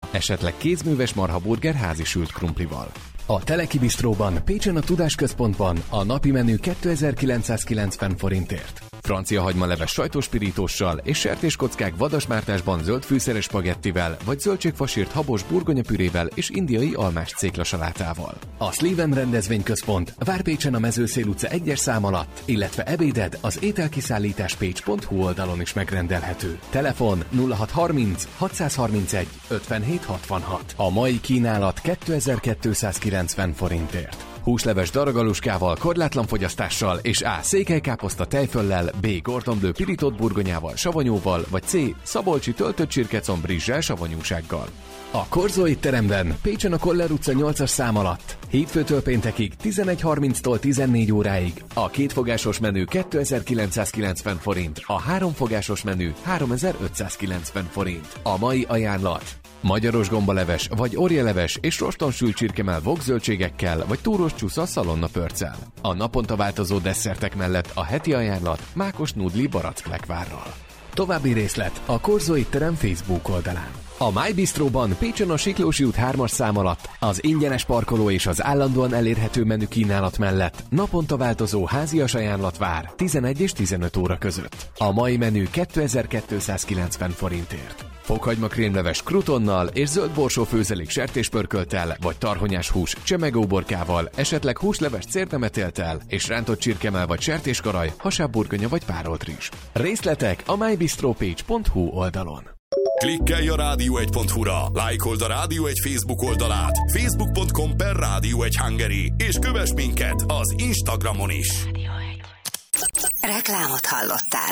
Esetleg kézműves marhaburger házi sült krumplival. A Teleki Bistróban, Pécsen a Tudásközpontban a napi menü 2990 forintért. Francia hagymaleves sajtospirítóssal és sertéskockák vadasmártásban zöld fűszeres spagettivel, vagy zöldségfasírt habos burgonyapürével és indiai almás céklasalátával. A Sleven rendezvényközpont Várpécsen a Mezőszél utca 1-es szám alatt, illetve ebéded az ételkiszállításpécs.hu oldalon is megrendelhető. Telefon 0630 631 57 66. A mai kínálat 2290 forintért. Húsleves daragaluskával, korlátlan fogyasztással és A. székelykáposzta tejföllel, B. Gordon Bleu pirított burgonyával, savanyúval, vagy C. szabolcsi töltött csirkecomb rizssel, savanyúsággal. A Korzo étteremben, Pécsen a Koller utca 8-as szám alatt, hétfőtől péntekig 11:30-tól 14 óráig a kétfogásos menü 2990 forint, a háromfogásos menü 3590 forint. A mai ajánlat: magyaros gombaleves vagy orjeleves és rostonsült csirkemell vokzöldségekkel vagy túros csusza szalonna pörccel. A naponta változó desszertek mellett a heti ajánlat mákos nudli barackklekvárral. További részlet a Korzo étterem Facebook oldalán. A My Bistróban, Pécsen a Siklósi út 3-as szám alatt az ingyenes parkoló és az állandóan elérhető menü kínálat mellett naponta változó házias ajánlat vár 11 és 15 óra között. A mai menü 2290 forintért. Fokhagyma krémleves krutonnal és zöld borsó főzelék sertéspörkölttel, vagy tarhonyás hús csemegóborkával, esetleg húsleves cérnemetéltel és rántott csirkemell vagy sertéskaraj, hasábburgonya vagy párolt rizs. Részletek a mybistrofpage.hu oldalon. Klikkelj a rádió1.hu-ra, lájkold a Rádió 1 Facebook oldalát, facebook.com/Rádió 1 Hungary, és kövess minket az Instagramon is. Reklámot hallottál.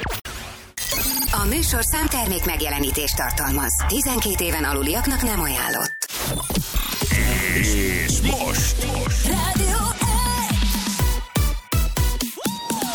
A műsorszám termék megjelenítést tartalmaz. 12 éven aluliaknak nem ajánlott. És most